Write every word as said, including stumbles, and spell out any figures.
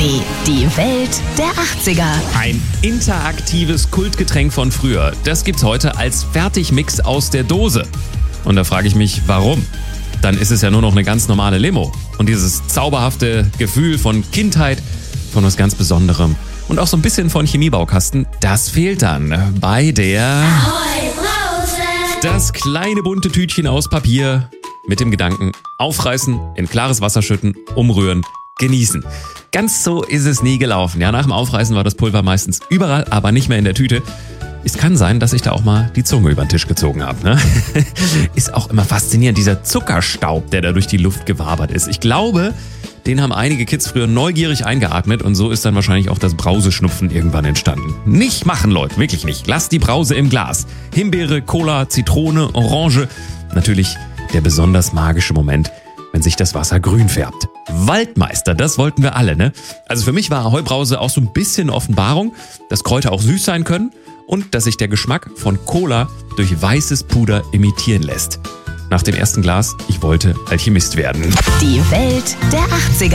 Hey, die Welt der achtziger. Ein interaktives Kultgetränk von früher, das gibt's heute als Fertigmix aus der Dose. Und da frage ich mich, warum? Dann ist es ja nur noch eine ganz normale Limo. Und dieses zauberhafte Gefühl von Kindheit, von was ganz Besonderem und auch so ein bisschen von Chemiebaukasten, das fehlt dann bei der... Ahoi Brause! Das kleine bunte Tütchen aus Papier mit dem Gedanken, aufreißen, in klares Wasser schütten, umrühren, genießen. Ganz so ist es nie gelaufen. Ja, nach dem Aufreißen war das Pulver meistens überall, aber nicht mehr in der Tüte. Es kann sein, dass ich da auch mal die Zunge über den Tisch gezogen habe. Ne? Ist auch immer faszinierend, dieser Zuckerstaub, der da durch die Luft gewabert ist. Ich glaube, den haben einige Kids früher neugierig eingeatmet und so ist dann wahrscheinlich auch das Brauseschnupfen irgendwann entstanden. Nicht machen, Leute, wirklich nicht. Lasst die Brause im Glas. Himbeere, Cola, Zitrone, Orange. Natürlich der besonders magische Moment, wenn sich das Wasser grün färbt. Waldmeister, das wollten wir alle, ne? Also für mich war Ahoi Brause auch so ein bisschen Offenbarung, dass Kräuter auch süß sein können und dass sich der Geschmack von Cola durch weißes Puder imitieren lässt. Nach dem ersten Glas, ich wollte Alchemist werden. Die Welt der achtziger.